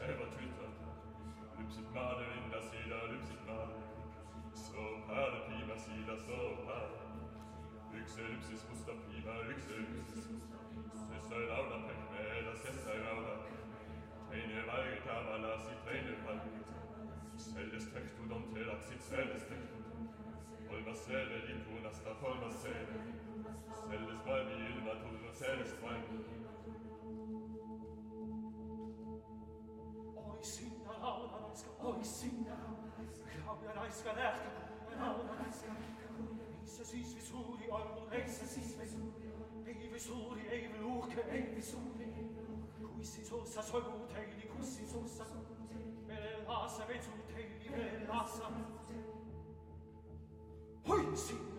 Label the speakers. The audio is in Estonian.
Speaker 1: selber twittert. Lypsit Madelin, das jeder Lypsit Madelin. So pade Pima, sie das so pade. Lyxe Lypsis Muster Pima, Lyxe Lypsis. Es ist ein lauter Pechme, das ist ein lauter. Träne Walget, aber lass die Träne walget. Selles Tech, du don't tell, axit selles Tech. Polmas Selle, die Tunas, da Polmas Selle. Selles Valmi, Ilma, Tunas, Selles Valmi.
Speaker 2: Oi, sinna, launa, naiska, oi, sinna. Claudia, naiska, lehka, launa, naiska. Eisse siis visuri, allu, eisse siis visuri. Ei visuri, ei viluhke, ei visuri. Kussi suussa, soju teili, kussi suussa. Vele laasa, vetsu teili, vele laasa. Oi, sinna.